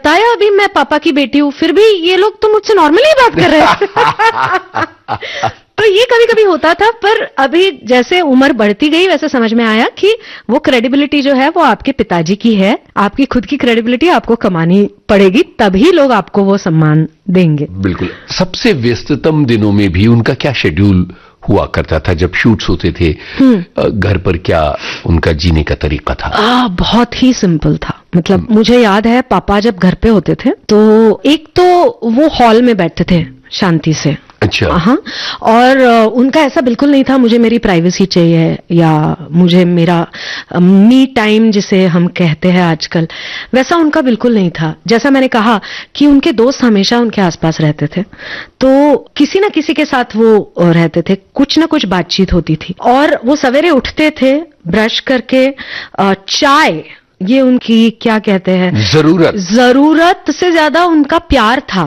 बताया अभी मैं पापा की बेटी हूँ, फिर भी ये लोग तो मुझसे नॉर्मली बात कर रहे हैं। तो ये कभी कभी होता था, पर अभी जैसे उम्र बढ़ती गई वैसे समझ में आया कि वो क्रेडिबिलिटी जो है वो आपके पिताजी की है, आपकी खुद की क्रेडिबिलिटी आपको कमानी पड़ेगी, तभी लोग आपको वो सम्मान देंगे। बिल्कुल। सबसे व्यस्ततम दिनों में भी उनका क्या शेड्यूल हुआ करता था जब शूट्स होते थे? घर पर क्या उनका जीने का तरीका था? बहुत ही सिंपल था। मतलब मुझे याद है पापा जब घर पे होते थे तो एक तो वो हॉल में बैठते थे शांति से। अच्छा। हाँ, और उनका ऐसा बिल्कुल नहीं था मुझे मेरी प्राइवेसी चाहिए या मुझे मेरा मी टाइम जिसे हम कहते हैं आजकल, वैसा उनका बिल्कुल नहीं था। जैसा मैंने कहा कि उनके दोस्त हमेशा उनके आसपास रहते थे, तो किसी ना किसी के साथ वो रहते थे, कुछ ना कुछ बातचीत होती थी। और वो सवेरे उठते थे, ब्रश करके चाय, ये उनकी क्या कहते हैं, जरूरत से ज्यादा उनका प्यार था।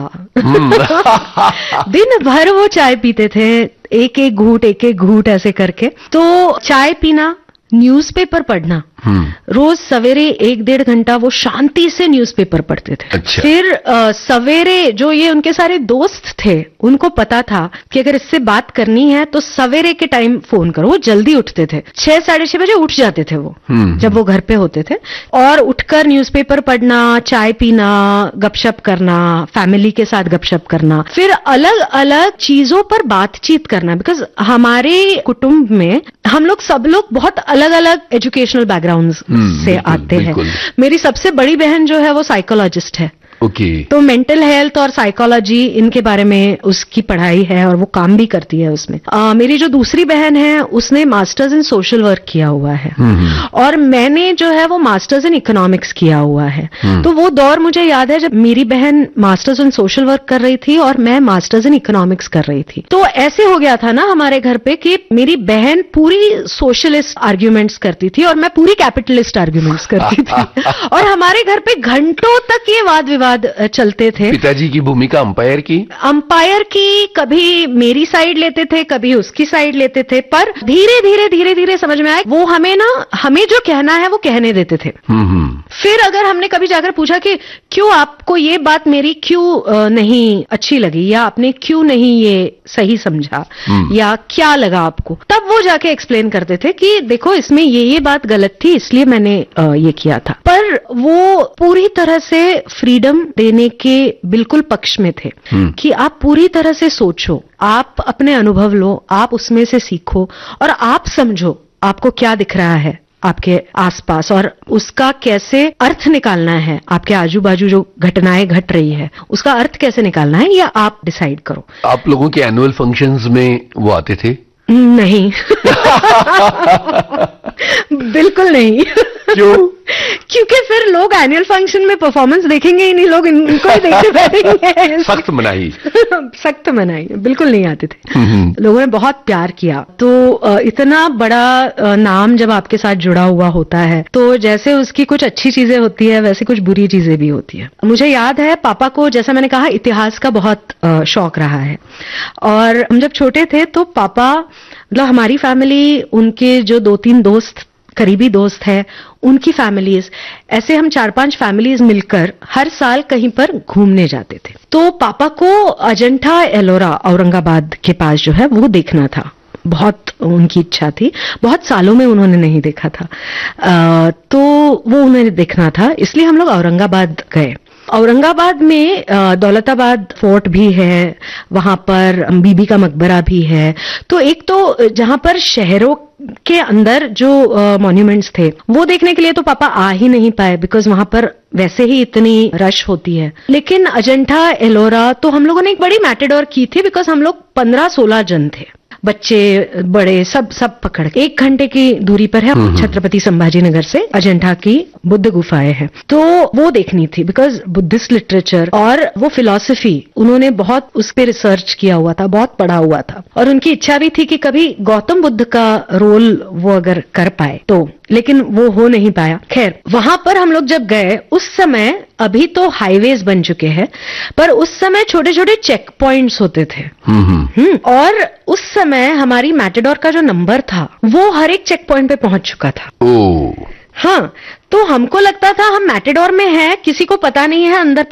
दिन भर वो चाय पीते थे, एक एक घूंट ऐसे करके। तो चाय पीना, न्यूज़पेपर पढ़ना, रोज सवेरे 1-1.5 घंटा वो शांति से न्यूज़पेपर पढ़ते थे। अच्छा। फिर सवेरे जो ये उनके सारे दोस्त थे उनको पता था कि अगर इससे बात करनी है तो सवेरे के टाइम फोन करो। वो जल्दी उठते थे, 6-6:30 बजे उठ जाते थे वो, जब वो घर पे होते थे। और उठकर न्यूज़पेपर पढ़ना, चाय पीना, गपशप करना, फैमिली के साथ गपशप करना, फिर अलग अलग चीजों पर बातचीत करना। बिकॉज हमारे कुटुंब में हम लोग सब लोग बहुत अलग अलग एजुकेशनल बैकग्राउंड से आते हैं। मेरी सबसे बड़ी बहन जो है वो साइकोलॉजिस्ट है। तो मेंटल हेल्थ और साइकोलॉजी इनके बारे में उसकी पढ़ाई है और वो काम भी करती है उसमें। मेरी जो दूसरी बहन है उसने मास्टर्स इन सोशल वर्क किया हुआ है और मैंने जो है वो मास्टर्स इन इकोनॉमिक्स किया हुआ है। तो वो दौर मुझे याद है जब मेरी बहन मास्टर्स इन सोशल वर्क कर रही थी और मैं मास्टर्स इन इकोनॉमिक्स कर रही थी। तो ऐसे हो गया था ना हमारे घर पे कि मेरी बहन पूरी सोशलिस्ट आर्ग्यूमेंट्स करती थी और मैं पूरी कैपिटलिस्ट आर्ग्यूमेंट्स करती थी। और हमारे घर पे घंटों तक ये वाद विवाद चलते थे। पिताजी की भूमिका अंपायर की कभी मेरी साइड लेते थे, कभी उसकी साइड लेते थे, पर धीरे धीरे समझ में आया वो हमें जो कहना है वो कहने देते थे। फिर अगर हमने कभी जाकर पूछा कि क्यों आपको ये बात मेरी क्यों नहीं अच्छी लगी या आपने क्यों नहीं ये सही समझा या क्या लगा आपको, तब वो जाके एक्सप्लेन करते थे कि देखो इसमें ये बात गलत थी इसलिए मैंने ये किया था। पर वो पूरी तरह से फ्रीडम देने के बिल्कुल पक्ष में थे कि आप पूरी तरह से सोचो, आप अपने अनुभव लो, आप उसमें से सीखो और आप समझो आपको क्या दिख रहा है आपके आसपास और उसका कैसे अर्थ निकालना है। आपके आजू बाजू जो घटनाएं घट रही है उसका अर्थ कैसे निकालना है या आप डिसाइड करो। आप लोगों के एनुअल फंक्शंस में वो आते थे? नहीं। बिल्कुल नहीं। क्यों? क्योंकि फिर लोग एनुअल फंक्शन में परफॉर्मेंस देखेंगे ही नहीं, लोग इनको ही देखते बैठेंगे। सख्त मनाही बिल्कुल नहीं आते थे। लोगों ने बहुत प्यार किया। तो इतना बड़ा नाम जब आपके साथ जुड़ा हुआ होता है तो जैसे उसकी कुछ अच्छी चीजें होती है वैसे कुछ बुरी चीजें भी होती है। मुझे याद है पापा को, जैसा मैंने कहा, इतिहास का बहुत शौक रहा है और हम जब छोटे थे तो पापा, मतलब हमारी फैमिली, उनके जो 2-3 दोस्त, करीबी दोस्त है, उनकी फैमिलीज, ऐसे हम 4-5 फैमिलीज मिलकर हर साल कहीं पर घूमने जाते थे। तो पापा को अजंठा एलोरा औरंगाबाद के पास जो है वो देखना था, बहुत उनकी इच्छा थी, बहुत सालों में उन्होंने नहीं देखा था। तो वो उन्हें देखना था, इसलिए हम लोग औरंगाबाद गए। औरंगाबाद में दौलताबाद फोर्ट भी है, वहां पर बीबी का मकबरा भी है। तो एक तो जहां पर शहरों के अंदर जो मॉन्यूमेंट्स थे वो देखने के लिए तो पापा आ ही नहीं पाए, बिकॉज वहां पर वैसे ही इतनी रश होती है। लेकिन अजंठा एलोरा तो हम लोगों ने एक बड़ी मैटेडोर की थी, बिकॉज हम लोग 15-16 जन थे, बच्चे बड़े सब पकड़। 1 घंटे की दूरी पर है छत्रपति संभाजी नगर से अजंठा की बुद्ध गुफाएं हैं। तो वो देखनी थी, बिकॉज बुद्धिस्ट लिटरेचर और वो फिलॉसफी उन्होंने बहुत उस पर रिसर्च किया हुआ था, बहुत पढ़ा हुआ था और उनकी इच्छा भी थी कि कभी गौतम बुद्ध का रोल वो अगर कर पाए तो, लेकिन वो हो नहीं पाया। खैर, वहां पर हम लोग जब गए उस समय, अभी तो हाईवेज बन चुके हैं, पर उस समय छोटे छोटे चेक पॉइंट्स होते थे। और उस समय हमारी मैटेडोर का जो नंबर था वो हर एक चेक पॉइंट पे पहुंच चुका था। हाँ, तो हमको लगता था हम मैटेडोर में हैं, किसी को पता नहीं है अंदर